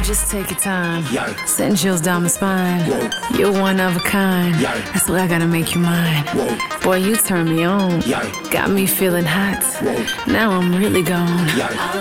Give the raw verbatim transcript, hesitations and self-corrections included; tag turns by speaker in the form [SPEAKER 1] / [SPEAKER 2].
[SPEAKER 1] just take your time.
[SPEAKER 2] Yeah.
[SPEAKER 1] Send chills down my spine.
[SPEAKER 2] Whoa.
[SPEAKER 1] You're one of a kind.
[SPEAKER 2] Yeah.
[SPEAKER 1] That's why I gotta make you mine.
[SPEAKER 2] Whoa.
[SPEAKER 1] Boy, you turn me on.
[SPEAKER 2] Yeah.
[SPEAKER 1] Got me feeling hot.
[SPEAKER 2] Whoa.
[SPEAKER 1] Now I'm really gone.
[SPEAKER 2] Yeah.